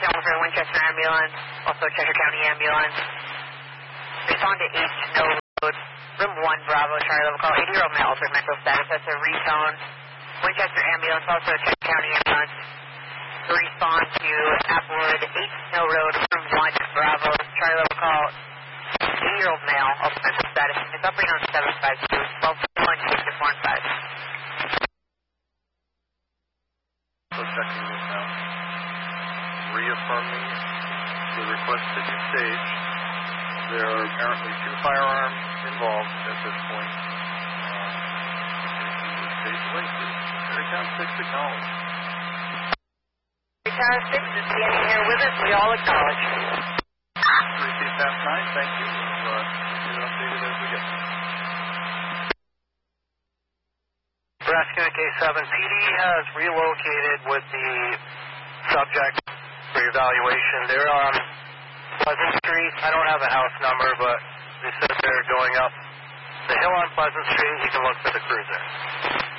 Station for Winchester Ambulance, also Cheshire County Ambulance. Respond to 8 Snow Road, room 1, Bravo, Charlie level call, 80-year-old male, altered mental status. That's a refone. Winchester Ambulance, also Cheshire County Ambulance. Respond to Applewood, 8 Snow Road, room 1, Bravo, Charlie level call, 80-year-old male, altered mental status. It's operating on 752, 1241, 645. So checking this now. Reaffirming the request that you staged. There are apparently 2 firearms involved at this point. Stage link to Town 6 acknowledged. Town 6 is standing here with us. We all acknowledge. 3 feet past 9, thank you. We'll get it updated as we get. Nebraska K7, PD has relocated with the subject for evaluation. They're on Pleasant Street. I don't have a house number, but they said they're going up the hill on Pleasant Street. You can look for the cruiser.